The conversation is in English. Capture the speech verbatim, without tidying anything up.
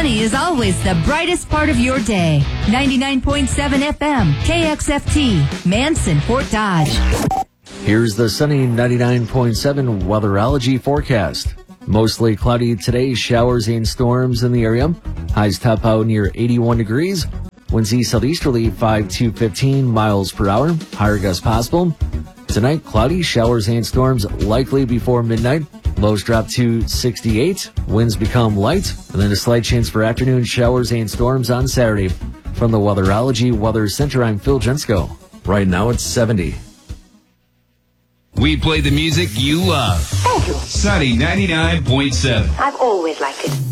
sunny is always the brightest part of your day. ninety-nine point seven F M, K X F T, Manson, Fort Dodge. Here's the sunny ninety-nine point seven weatherology forecast. Mostly cloudy today, showers and storms in the area. Highs top out near eighty-one degrees. Winds east southeasterly five to fifteen miles per hour. Higher gusts possible. Tonight, cloudy, showers and storms likely before midnight. Lows drop to sixty-eight. Winds become light. And then a slight chance for afternoon showers and storms on Saturday. From the Weatherology Weather Center, I'm Phil Jensko. Right now it's seventy. We play the music you love. Thank you. Sunny ninety-nine point seven. I've always liked it.